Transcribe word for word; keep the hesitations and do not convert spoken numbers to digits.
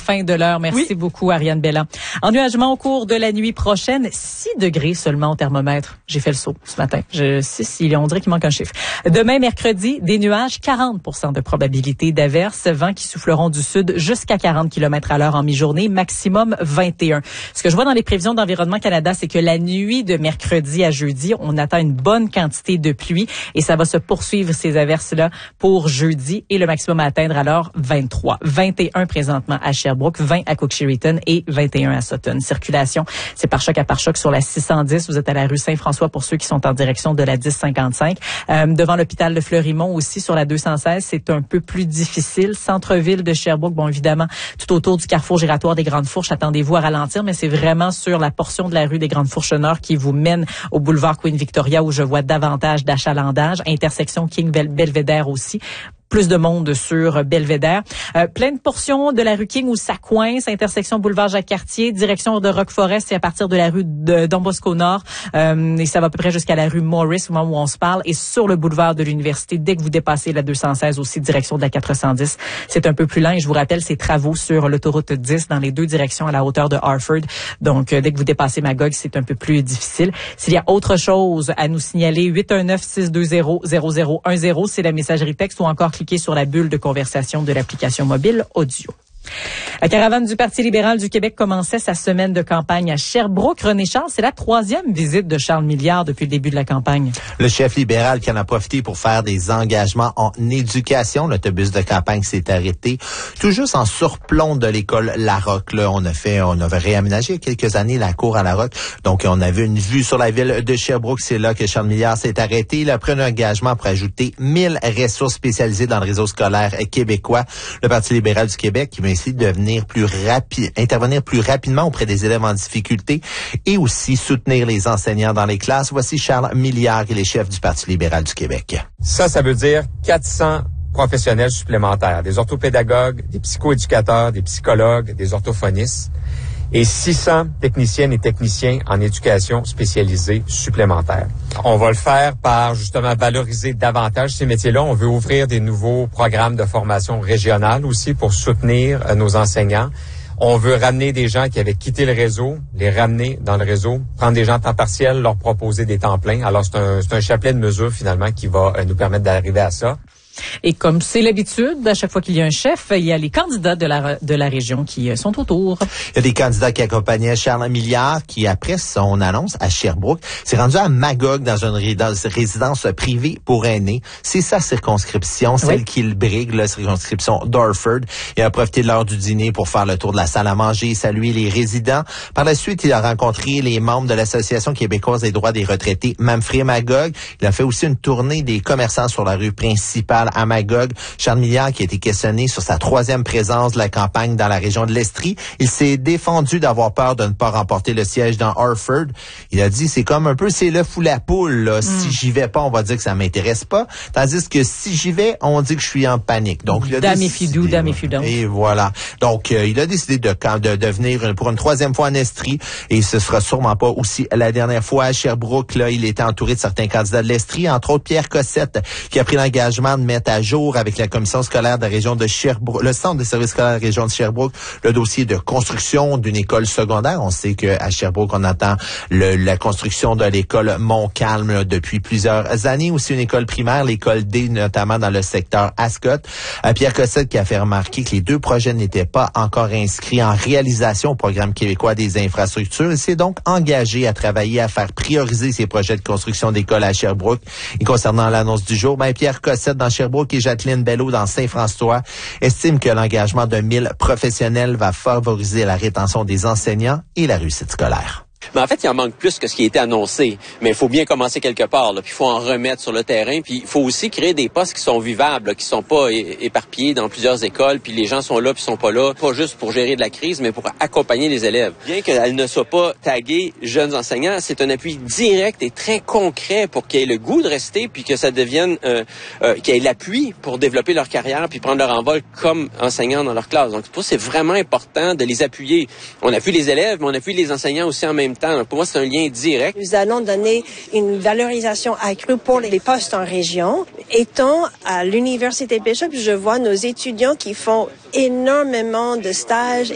fin de l'heure. Merci oui. beaucoup, Ariane Belland. Ennuagement au cours de la nuit prochaine, six degrés seulement au thermomètre. J'ai fait le saut ce matin. Je, six, on dirait qu'il manque un chiffre. Demain, mercredi, des nuages, quarante pour cent de probabilité d'averse, vents qui souffleront du sud jusqu'à quarante kilomètres à l'heure en mi-journée, maximum vingt et un. Ce que je vois dans les prévisions d'Environnement Canada, c'est que la nuit de mercredi à jeudi, on attend une bonne quantité de pluie et ça va se poursuivre ces averses-là pour jeudi et le maximum à atteindre alors vingt-trois. vingt et un présentement à Sherbrooke, vingt à Cook-Cheriton et vingt et un à Sutton. Circulation, c'est par choc à par choc sur la six cent dix. Vous êtes à la rue Saint-François pour ceux qui sont en direction de la dix cinquante-cinq. Euh, devant l'hôpital de Fleurimont aussi sur la deux cent seize, c'est un peu plus difficile. Centre-ville de Sherbrooke, bon évidemment, tout autour du carrefour giratoire des Grandes Fourches, attendez-vous à ralentir, mais c'est vraiment sur la portion de la rue des Grandes Fourches Nord qui vous mène au boulevard Queen Victoria où je vois davantage d'achalandage. Intersection King Belvedere aussi. Plus de monde sur Belvedere. Euh, plein de portions de la rue King où ça coince, intersection boulevard Jacques-Cartier, direction de Rock-Forest, c'est à partir de la rue de Don Bosco Nord, euh, et ça va à peu près jusqu'à la rue Morris au moment où on se parle, et sur le boulevard de l'Université, dès que vous dépassez la deux cent seize aussi, direction de la quatre cent dix, c'est un peu plus lent, et je vous rappelle, ces travaux sur l'autoroute dix dans les deux directions à la hauteur de Harford, donc euh, dès que vous dépassez Magog, c'est un peu plus difficile. S'il y a autre chose à nous signaler, huit un neuf, six deux zéro, zéro zéro un zéro, c'est la messagerie texte, ou encore cliquez sur la bulle de conversation de l'application mobile audio. La caravane du Parti libéral du Québec commençait sa semaine de campagne à Sherbrooke. René Charles, c'est la troisième visite de Charles Milliard depuis le début de la campagne. Le chef libéral qui en a profité pour faire des engagements en éducation. L'autobus de campagne s'est arrêté tout juste en surplomb de l'école Larocque. Là, on a fait, on avait réaménagé il y a quelques années la cour à Larocque. Donc, on avait une vue sur la ville de Sherbrooke. C'est là que Charles Milliard s'est arrêté. Il a pris un engagement pour ajouter mille ressources spécialisées dans le réseau scolaire québécois. Le Parti libéral du Québec qui va essayer de devenir plus rapide, intervenir plus rapidement auprès des élèves en difficulté et aussi soutenir les enseignants dans les classes. Voici Charles Milliard, il est chef du Parti libéral du Québec. Ça, ça veut dire quatre cents professionnels supplémentaires, des orthopédagogues, des psychoéducateurs, des psychologues, des orthophonistes et six cents techniciennes et techniciens en éducation spécialisée supplémentaires. On va le faire par justement valoriser davantage ces métiers-là. On veut ouvrir des nouveaux programmes de formation régionale aussi pour soutenir euh, nos enseignants. On veut ramener des gens qui avaient quitté le réseau, les ramener dans le réseau, prendre des gens à temps partiel, leur proposer des temps pleins. Alors c'est un, c'est un chapelet de mesures finalement qui va euh, nous permettre d'arriver à ça. Et comme c'est l'habitude, à chaque fois qu'il y a un chef, il y a les candidats de la de la région qui sont autour. Il y a des candidats qui accompagnaient Charles Milliard qui, après son annonce à Sherbrooke, s'est rendu à Magog dans une résidence privée pour aînés. C'est sa circonscription, oui. Celle qu'il brigue, la circonscription d'Harford. Il a profité de l'heure du dîner pour faire le tour de la salle à manger et saluer les résidents. Par la suite, il a rencontré les membres de l'Association québécoise des droits des retraités, Mamfrey Magog. Il a fait aussi une tournée des commerçants sur la rue principale à Magog. Charles Milliard qui a été questionné sur sa troisième présence de la campagne dans la région de l'Estrie. Il s'est défendu d'avoir peur de ne pas remporter le siège dans Harford. Il a dit, c'est comme un peu, c'est l'œuf ou la poule, là. Mm. Si j'y vais pas, on va dire que ça m'intéresse pas. Tandis que si j'y vais, on dit que je suis en panique. Donc, il a dame décidé, et dame et fidou. Et voilà. Donc, euh, il a décidé de, de, de venir pour une troisième fois en Estrie. Et ce sera sûrement pas aussi la dernière fois à Sherbrooke. Là, il était entouré de certains candidats de l'Estrie, entre autres Pierre Cossette, qui a pris l'engagement de mettre à jour avec la commission scolaire de la région de Sherbrooke, le centre de services scolaires de la région de Sherbrooke, le dossier de construction d'une école secondaire. On sait qu'à Sherbrooke, on attend le, la construction de l'école Montcalm là, depuis plusieurs années. Aussi une école primaire, l'école D, notamment dans le secteur Ascot. Euh, Pierre Cossette qui a fait remarquer que les deux projets n'étaient pas encore inscrits en réalisation au programme québécois des infrastructures. Il s'est donc engagé à travailler à faire prioriser ces projets de construction d'écoles à Sherbrooke. Et concernant l'annonce du jour, ben Pierre Cossette dans Sherbrooke et Jacqueline Bello dans Saint-François estiment que l'engagement de mille professionnels va favoriser la rétention des enseignants et la réussite scolaire. Mais en fait, il en manque plus que ce qui a été annoncé. Mais il faut bien commencer quelque part. Là. Puis il faut en remettre sur le terrain. Puis il faut aussi créer des postes qui sont vivables, là, qui sont pas é- éparpillés dans plusieurs écoles. Puis les gens sont là, puis sont pas là, pas juste pour gérer de la crise, mais pour accompagner les élèves. Bien qu'elle ne soit pas taguée jeunes enseignants, c'est un appui direct et très concret pour qu'ils aient le goût de rester, puis que ça devienne, euh, euh, qu'ils aient l'appui pour développer leur carrière, puis prendre leur envol comme enseignants dans leur classe. Donc pour moi, c'est vraiment important de les appuyer. On appuie les élèves, mais on appuie les enseignants aussi en même temps. Donc, pour moi, c'est un lien direct. Nous allons donner une valorisation accrue pour les postes en région. Étant à l'Université Bishop, je vois nos étudiants qui font énormément de stages